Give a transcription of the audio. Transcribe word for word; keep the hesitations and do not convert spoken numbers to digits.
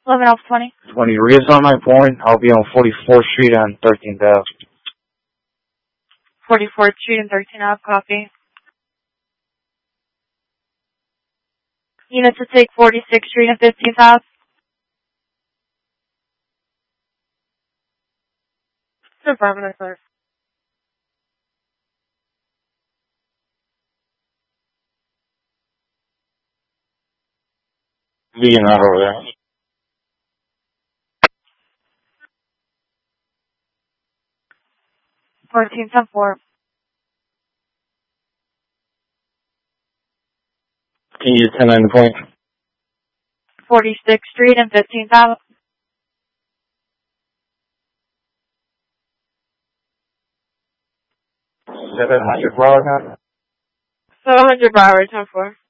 eleven Alpha twenty. twenty, reassign my point. I'll be on forty-fourth Street and thirteenth Ave. forty-fourth Street and thirteenth Ave, copy. Units to take forty-sixth Street and fifteenth Ave. Affirmative, sir. Vegan out over there. fourteen ten four. Can you ten nine point? forty-sixth Street and fifteenth Ave. seven hundred Broward now? seven hundred Broward, ten four.